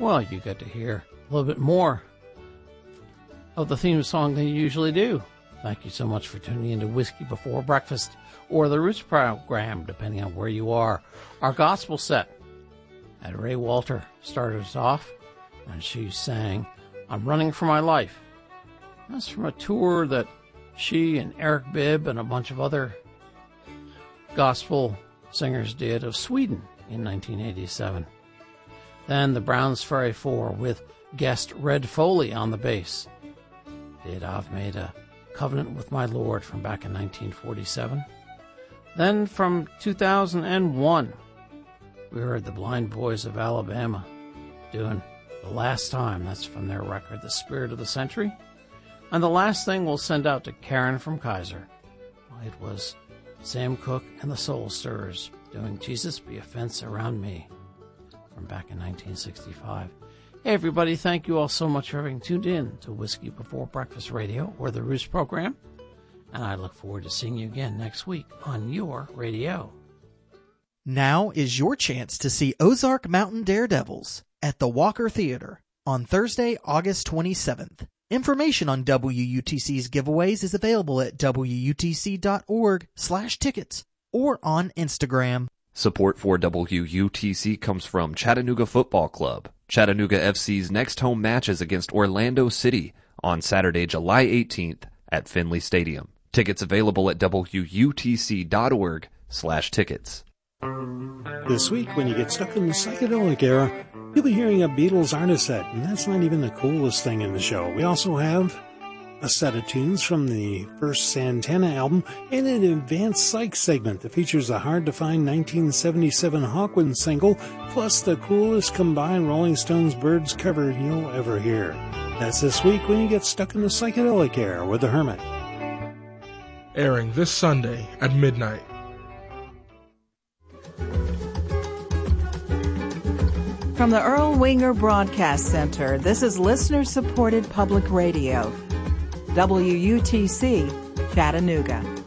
well, you get to hear a little bit more of the theme song than you usually do. Thank you so much for tuning into Whiskey Before Breakfast, or the Roots program, depending on where you are. Our gospel set at Ray Walter started us off, and she sang I'm Running for My Life. That's from a tour that she and Eric Bibb and a bunch of other gospel singers did of Sweden in 1987. Then the Browns Ferry 4 with guest Red Foley on the bass did I've Made a Covenant with My Lord from back in 1947. Then from 2001, we heard the Blind Boys of Alabama doing The Last Time. That's from their record, The Spirit of the Century. And the last thing we'll send out to Karen from Kaiser. It was Sam Cooke and the Soul Stirrers doing Jesus Be a Fence Around Me from back in 1965. Hey everybody, thank you all so much for having tuned in to Whiskey Before Breakfast Radio, or the Roost program, and I look forward to seeing you again next week on your radio. Now is your chance to see Ozark Mountain Daredevils at the Walker Theater on Thursday, August 27th. Information on WUTC's giveaways is available at WUTC.org/tickets or on Instagram. Support for WUTC comes from Chattanooga Football Club. Chattanooga FC's next home match is against Orlando City on Saturday, July 18th at Finley Stadium. Tickets available at WUTC.org/tickets. This week, when you get stuck in the psychedelic era, you'll be hearing a Beatles artist set, and that's not even the coolest thing in the show. We also have a set of tunes from the first Santana album and an advanced psych segment that features a hard-to-find 1977 Hawkwind single, plus the coolest combined Rolling Stones Birds cover you'll ever hear. That's this week when you get stuck in the psychedelic era with The Hermit. Airing this Sunday at midnight. From the Earl Winger Broadcast Center, this is listener-supported public radio. WUTC, Chattanooga.